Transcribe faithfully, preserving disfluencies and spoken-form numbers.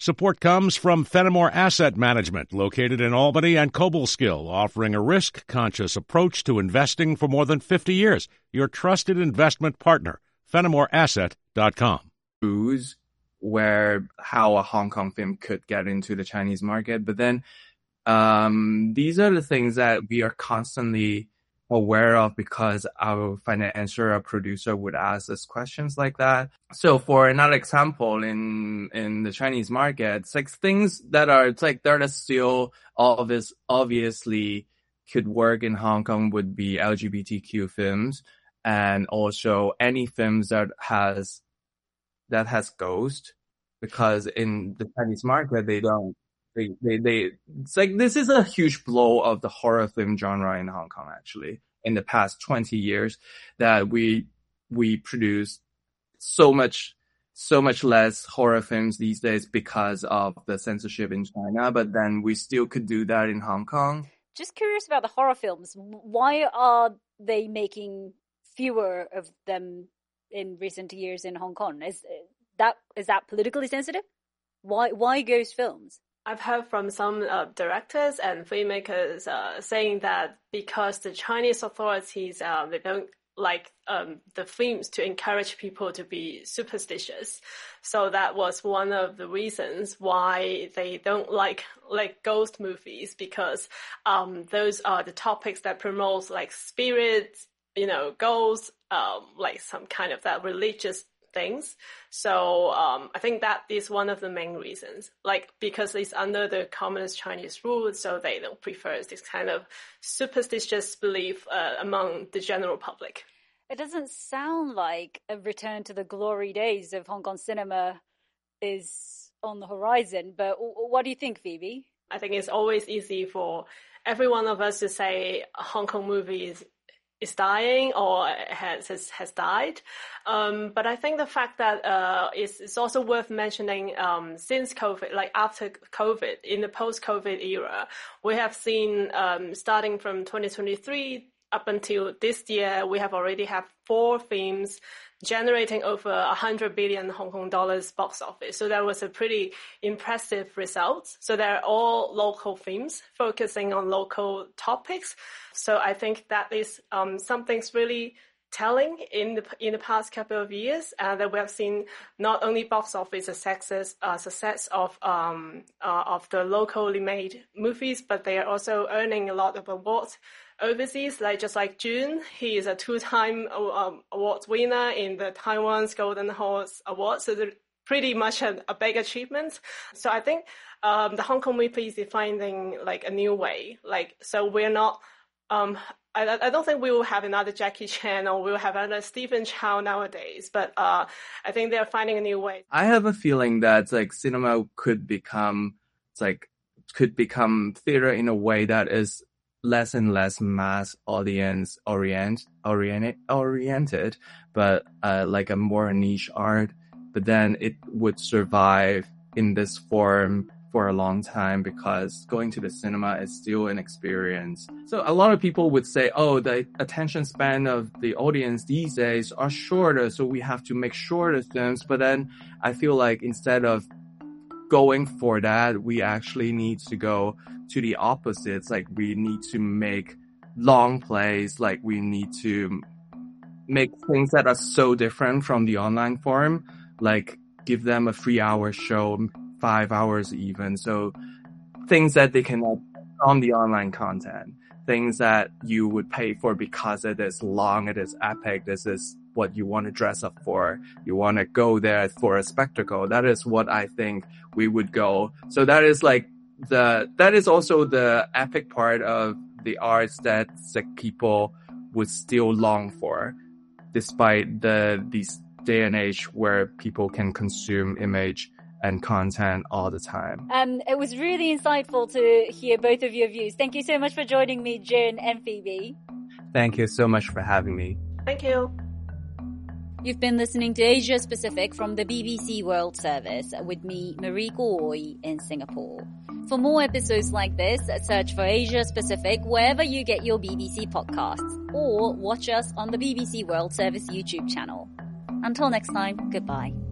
Support comes from Fenimore Asset Management, located in Albany and Cobleskill, offering a risk-conscious approach to investing for more than fifty years. Your trusted investment partner, fenimore asset dot com. Where how a Hong Kong film could get into the Chinese market, but then um these are the things that we are constantly aware of because our financier or producer would ask us questions like that. So for another example, in in the Chinese market, it's like things that are it's like that are still obvious obviously could work in Hong Kong would be L G B T Q films, and also any films that has that has ghost, because in the Chinese market they don't they they they it's like this is a huge blow of the horror film genre in Hong Kong actually in the past twenty years, that we we produce so much so much less horror films these days because of the censorship in China, but then we still could do that in Hong Kong. Just curious about the horror films. Why are they making fewer of them in recent years in Hong Kong? Is that is that politically sensitive? Why why ghost films? I've heard from some uh, directors and filmmakers uh, saying that because the Chinese authorities uh, they don't like um, the films to encourage people to be superstitious, so that was one of the reasons why they don't like like ghost movies, because um, those are the topics that promote like spirits, you know, ghosts, um, like some kind of that religious things. So um, I think that is one of the main reasons, like because it's under the communist Chinese rule, so they don't prefer this kind of superstitious belief uh, among the general public. It doesn't sound like a return to the glory days of Hong Kong cinema is on the horizon, but what do you think, Phoebe? I think it's always easy for every one of us to say a Hong Kong movies is dying or has has, has died. Um, but I think the fact that uh, it's, it's also worth mentioning um, since COVID, like after COVID, in the post-COVID era, we have seen um, starting from twenty twenty-three up until this year, we have already have four films generating over one hundred billion Hong Kong dollars box office. So that was a pretty impressive result. So they're all local films focusing on local topics. So I think that is um, something's really telling in the in the past couple of years, and uh, that we have seen not only box office success uh, success of um uh, of the locally made movies, but they are also earning a lot of awards overseas. Like just like June, he is a two-time um, awards winner in the Taiwan's Golden Horse Award. So they're pretty much a, a big achievement. So I think um, the Hong Kong movies is finding like a new way. Like so we're not. Um, I, I don't think we will have another Jackie Chan or we'll have another Stephen Chow nowadays, but uh, I think they're finding a new way. I have a feeling that like cinema could become, it's like, could become theater in a way that is less and less mass audience orient, oriented, oriented, but uh, like a more niche art. But then it would survive in this form for a long time because going to the cinema is still an experience. So a lot of people would say, oh, the attention span of the audience these days are shorter, so we have to make shorter films. But then I feel like instead of going for that, we actually need to go to the opposites. Like we need to make long plays, like we need to make things that are so different from the online form, like give them a three hour show, five hours even. So things that they cannot on the online content, things that you would pay for because it is long, it is epic, this is what you want to dress up for. You want to go there for a spectacle. That is what I think we would go. So that is like the, that is also the epic part of the arts that the people would still long for, despite the, this day and age where people can consume image and content all the time. Um, it was really insightful to hear both of your views. Thank you so much for joining me, June and Phoebe. Thank you so much for having me. Thank you. You've been listening to Asia Pacific from the B B C World Service with me, Marie Goy, in Singapore. For more episodes like this, search for Asia Pacific wherever you get your B B C podcasts, or watch us on the B B C World Service YouTube channel. Until next time, goodbye.